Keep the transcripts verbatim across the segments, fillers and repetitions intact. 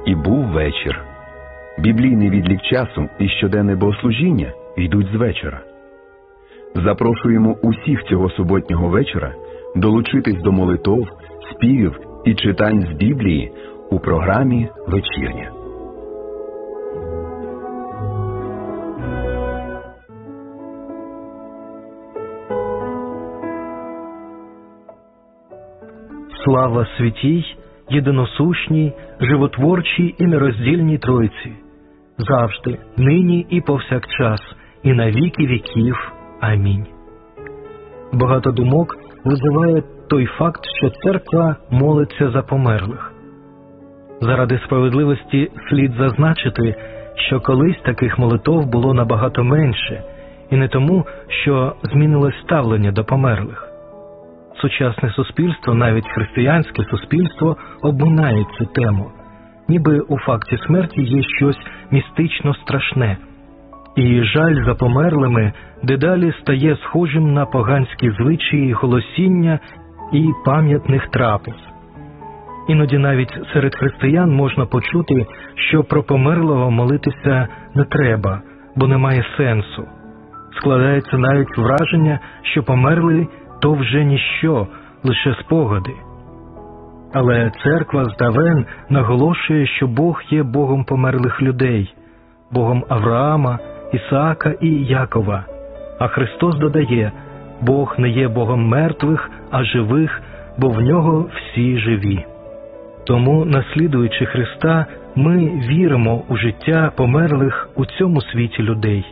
І був вечір. Біблійний відлік часу і щоденне богослужіння йдуть з вечора. Запрошуємо усіх цього суботнього вечора долучитись до молитов, співів і читань з Біблії у програмі «Вечірня». Слава святій, єдиносущній, животворчій і нероздільній Тройці, завжди, нині і повсякчас, і на віки віків. Амінь. Багато думок визиває той факт, що церква молиться за померлих. Заради справедливості слід зазначити, що колись таких молитов було набагато менше, і не тому, що змінилось ставлення до померлих. Сучасне суспільство, навіть християнське суспільство, обминає цю тему, ніби у факті смерті є щось містично страшне. І жаль за померлими дедалі стає схожим на поганські звичаї голосіння і пам'ятних трапез. Іноді навіть серед християн можна почути, що про померлого молитися не треба, бо немає сенсу. Складається навіть враження, що померлий – то вже ніщо, лише спогади. Але церква здавен наголошує, що Бог є Богом померлих людей, Богом Авраама, Ісаака і Якова. А Христос додає, Бог не є Богом мертвих, а живих, бо в Нього всі живі. Тому, наслідуючи Христа, ми віримо у життя померлих у цьому світі людей.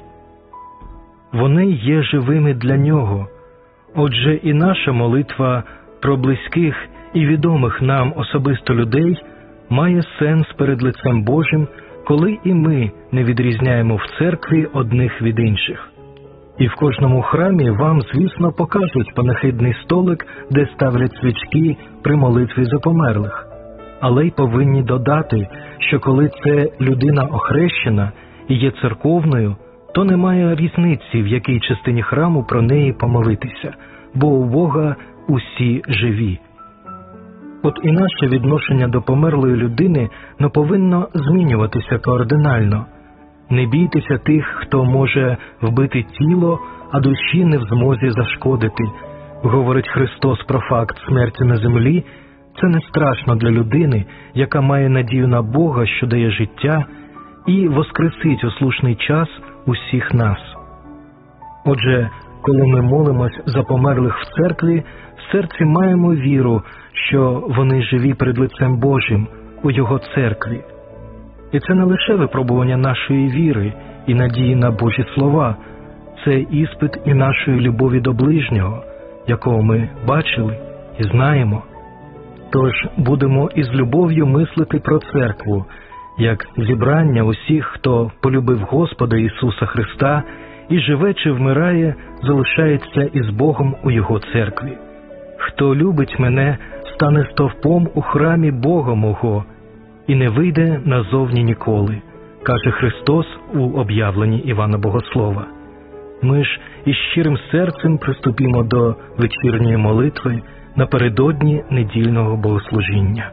Вони є живими для Нього. Отже, і наша молитва про близьких і відомих нам особисто людей має сенс перед лицем Божим, коли і ми не відрізняємо в церкві одних від інших. І в кожному храмі вам, звісно, покажуть панахидний столик, де ставлять свічки при молитві за померлих. Але й повинні додати, що коли це людина охрещена і є церковною, то немає різниці, в якій частині храму про неї помолитися, бо у Бога усі живі. От і наше відношення до померлої людини не повинно змінюватися кардинально. Не бійтеся тих, хто може вбити тіло, а душі не в змозі зашкодити. Говорить Христос про факт смерті на землі. Це не страшно для людини, яка має надію на Бога, що дає життя, і воскресить у слушний час усіх нас. Отже, коли ми молимось за померлих в церкві, в серці маємо віру, що вони живі перед лицем Божим у Його церкві. І це не лише випробування нашої віри і надії на Божі слова, це іспит і нашої любові до ближнього, якого ми бачили і знаємо. Тож будемо із любов'ю мислити про церкву, як зібрання усіх, хто полюбив Господа Ісуса Христа і живе чи вмирає, залишається із Богом у Його церкві. Хто любить мене, стане стовпом у храмі Бога мого і не вийде назовні ніколи, каже Христос у об'явленні Івана Богослова. Ми ж із щирим серцем приступімо до вечірньої молитви напередодні недільного богослужіння.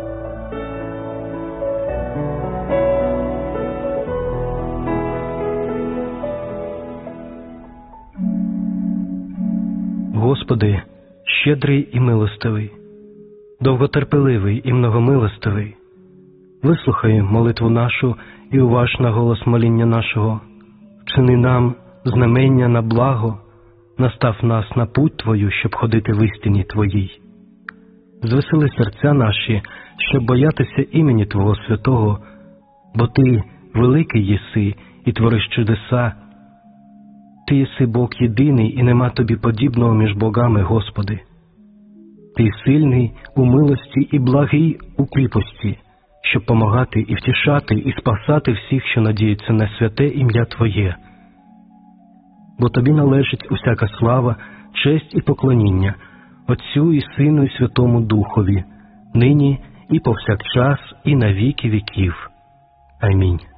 Господи, щедрий і милостивий, довготерпеливий і многомилостивий, вислухай молитву нашу і уваж на голос моління нашого. Вчини нам знамення на благо, настав нас на путь Твою, щоб ходити в істині Твоїй. Звесели серця наші, щоб боятися імені Твого святого, бо Ти великий єси і твориш чудеса. Ти єси Бог єдиний, і нема Тобі подібного між богами, Господи. Ти сильний у милості і благий у кріпості, щоб помагати і втішати, і спасати всіх, що надіються на святе ім'я Твоє. Бо Тобі належить усяка слава, честь і поклоніння, Отцю і Сину і Святому Духові, нині і повсякчас, і на віки віків. Амінь.